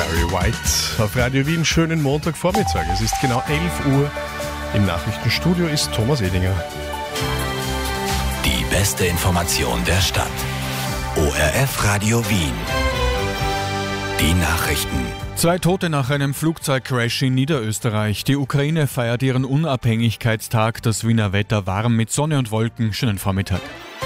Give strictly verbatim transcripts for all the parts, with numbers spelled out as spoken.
Barry White auf Radio Wien. Schönen Montagvormittag. Es ist genau elf Uhr. Im Nachrichtenstudio ist Thomas Edinger. Die beste Information der Stadt. O R F Radio Wien. Die Nachrichten. Zwei Tote nach einem Flugzeugcrash in Niederösterreich. Die Ukraine feiert ihren Unabhängigkeitstag. Das Wiener Wetter warm mit Sonne und Wolken. Schönen Vormittag.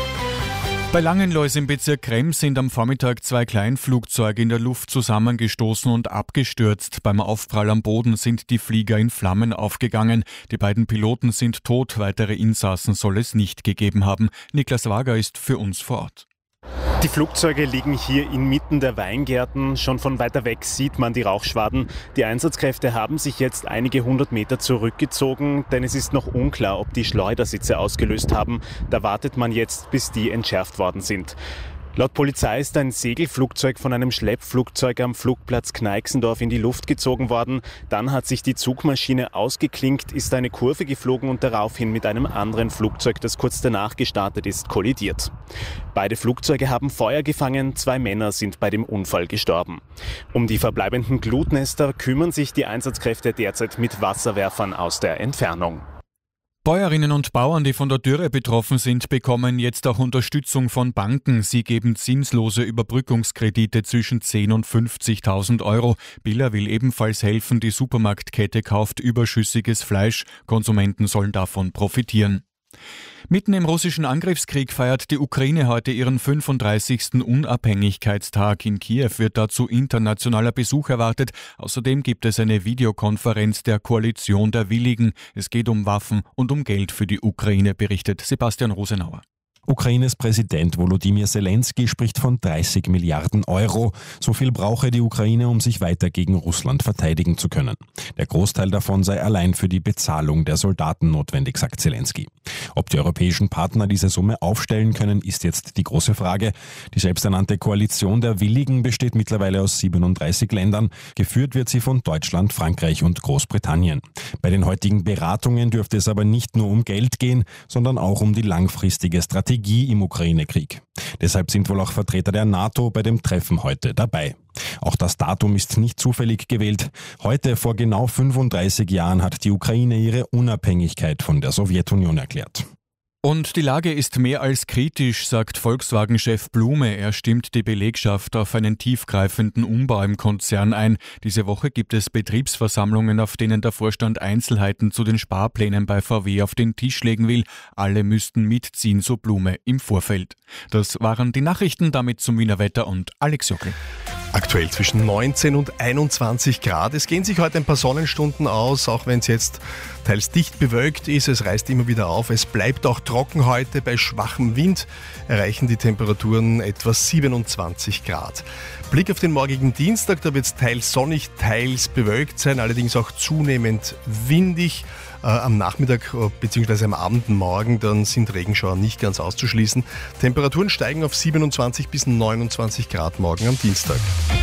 Bei Langenlois im Bezirk Krems sind am Vormittag zwei Kleinflugzeuge in der Luft zusammengestoßen und abgestürzt. Beim Aufprall am Boden sind die Flieger in Flammen aufgegangen. Die beiden Piloten sind tot, weitere Insassen soll es nicht gegeben haben. Niklas Wager ist für uns vor Ort. Die Flugzeuge liegen hier inmitten der Weingärten. Schon von weiter weg sieht man die Rauchschwaden. Die Einsatzkräfte haben sich jetzt einige hundert Meter zurückgezogen, denn es ist noch unklar, ob die Schleudersitze ausgelöst haben. Da wartet man jetzt, bis die entschärft worden sind. Laut Polizei ist ein Segelflugzeug von einem Schleppflugzeug am Flugplatz Kneixendorf in die Luft gezogen worden. Dann hat sich die Zugmaschine ausgeklinkt, ist eine Kurve geflogen und daraufhin mit einem anderen Flugzeug, das kurz danach gestartet ist, kollidiert. Beide Flugzeuge haben Feuer gefangen, zwei Männer sind bei dem Unfall gestorben. Um die verbleibenden Glutnester kümmern sich die Einsatzkräfte derzeit mit Wasserwerfern aus der Entfernung. Bäuerinnen und Bauern, die von der Dürre betroffen sind, bekommen jetzt auch Unterstützung von Banken. Sie geben zinslose Überbrückungskredite zwischen zehn und fünfzigtausend Euro. Billa will ebenfalls helfen, die Supermarktkette kauft überschüssiges Fleisch. Konsumenten sollen davon profitieren. Mitten im russischen Angriffskrieg feiert die Ukraine heute ihren fünfunddreißigsten Unabhängigkeitstag. In Kiew wird dazu internationaler Besuch erwartet. Außerdem gibt es eine Videokonferenz der Koalition der Willigen. Es geht um Waffen und um Geld für die Ukraine, berichtet Sebastian Rosenauer. Ukraines Präsident Volodymyr Zelensky spricht von dreißig Milliarden Euro. So viel brauche die Ukraine, um sich weiter gegen Russland verteidigen zu können. Der Großteil davon sei allein für die Bezahlung der Soldaten notwendig, sagt Zelensky. Ob die europäischen Partner diese Summe aufstellen können, ist jetzt die große Frage. Die selbsternannte Koalition der Willigen besteht mittlerweile aus siebenunddreißig Ländern. Geführt wird sie von Deutschland, Frankreich und Großbritannien. Bei den heutigen Beratungen dürfte es aber nicht nur um Geld gehen, sondern auch um die langfristige Strategie im Ukraine-Krieg. Deshalb sind wohl auch Vertreter der NATO bei dem Treffen heute dabei. Auch das Datum ist nicht zufällig gewählt. Heute, vor genau fünfunddreißig Jahren, hat die Ukraine ihre Unabhängigkeit von der Sowjetunion erklärt. Und die Lage ist mehr als kritisch, sagt Volkswagen-Chef Blume. Er stimmt die Belegschaft auf einen tiefgreifenden Umbau im Konzern ein. Diese Woche gibt es Betriebsversammlungen, auf denen der Vorstand Einzelheiten zu den Sparplänen bei V W auf den Tisch legen will. Alle müssten mitziehen, so Blume im Vorfeld. Das waren die Nachrichten, damit zum Wiener Wetter und Alex Jockel. Aktuell zwischen neunzehn und einundzwanzig Grad. Es gehen sich heute ein paar Sonnenstunden aus, auch wenn es jetzt teils dicht bewölkt ist. Es reißt immer wieder auf. Es bleibt auch trocken heute. Bei schwachem Wind erreichen die Temperaturen etwa siebenundzwanzig Grad. Blick auf den morgigen Dienstag, da wird es teils sonnig, teils bewölkt sein, allerdings auch zunehmend windig. Äh, am Nachmittag äh, bzw. am Abend morgen, dann sind Regenschauer nicht ganz auszuschließen. Temperaturen steigen auf siebenundzwanzig bis neunundzwanzig Grad morgen am Dienstag.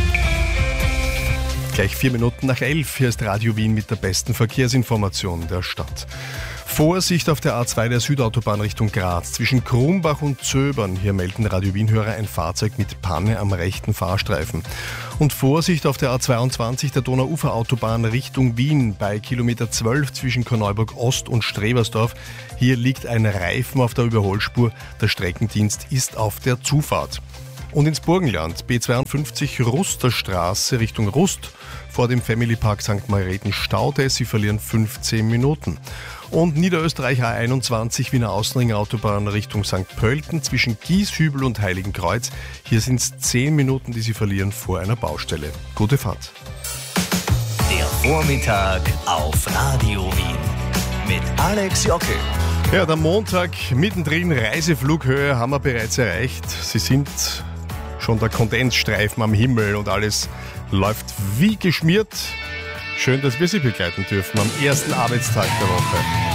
Gleich vier Minuten nach elf, hier ist Radio Wien mit der besten Verkehrsinformation der Stadt. Vorsicht auf der A zwei der Südautobahn Richtung Graz. Zwischen Krumbach und Zöbern, hier melden Radio Wien-Hörer ein Fahrzeug mit Panne am rechten Fahrstreifen. Und Vorsicht auf der A zweiundzwanzig der Donauuferautobahn Richtung Wien bei Kilometer zwölf zwischen Korneuburg Ost und Strebersdorf. Hier liegt ein Reifen auf der Überholspur. Der Streckendienst ist auf der Zufahrt. Und ins Burgenland, B zweiundfünfzig Rusterstraße Richtung Rust, vor dem Family Park Sankt Margrethen Staude. Sie verlieren fünfzehn Minuten. Und Niederösterreich A einundzwanzig Wiener Außenringautobahn Richtung Sankt Pölten zwischen Gieshübel und Heiligenkreuz. Hier sind es zehn Minuten, die Sie verlieren vor einer Baustelle. Gute Fahrt. Der Vormittag auf Radio Wien mit Alex Jockel. Ja, der Montag mittendrin, Reiseflughöhe haben wir bereits erreicht. Sie sind schon der Kondensstreifen am Himmel und alles läuft wie geschmiert. Schön, dass wir Sie begleiten dürfen am ersten Arbeitstag der Woche.